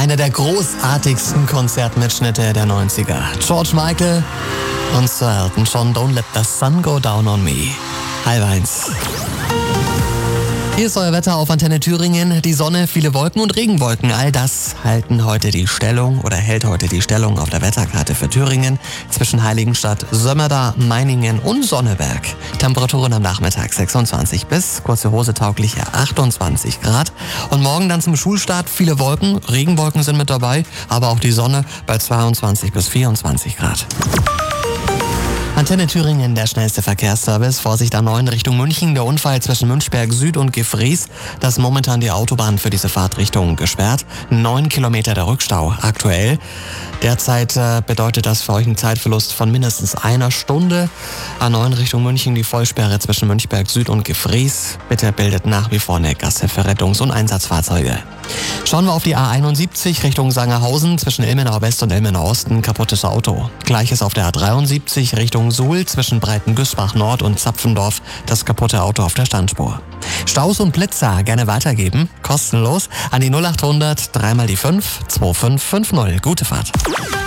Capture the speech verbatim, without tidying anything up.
Einer der großartigsten Konzertmitschnitte der neunziger. George Michael und Sir Elton John, Don't Let the Sun Go Down on Me. Halb eins. Hier ist euer Wetter auf Antenne Thüringen. Die Sonne, viele Wolken und Regenwolken. All das halten heute die Stellung oder hält heute die Stellung auf der Wetterkarte für Thüringen zwischen Heiligenstadt, Sömmerda, Meiningen und Sonneberg. Temperaturen am Nachmittag sechsundzwanzig bis kurze Hose taugliche achtundzwanzig Grad. Und morgen dann zum Schulstart viele Wolken. Regenwolken sind mit dabei, aber auch die Sonne bei zweiundzwanzig bis vierundzwanzig Grad. Antenne Thüringen, der schnellste Verkehrsservice. Vorsicht A neun Richtung München. Der Unfall zwischen Münchberg Süd und Gefries. Das ist momentan die Autobahn für diese Fahrtrichtung gesperrt. Neun Kilometer der Rückstau aktuell. Derzeit äh, bedeutet das für euch einen Zeitverlust von mindestens einer Stunde. A neun Richtung München, die Vollsperre zwischen Münchberg Süd und Gefries. Bitte bildet nach wie vor eine Gasse für Rettungs- und Einsatzfahrzeuge. Schauen wir auf die A einundsiebzig Richtung Sangerhausen zwischen Ilmenau West und Ilmenau Osten. Kaputtes Auto. Gleiches auf der A dreiundsiebzig Richtung Suhl zwischen Breitengüßbach Nord und Zapfendorf. Das kaputte Auto auf der Standspur. Staus und Blitzer gerne weitergeben. Kostenlos an die null achthundert, dreimal die fünf, zwei fünf fünf null. Gute Fahrt.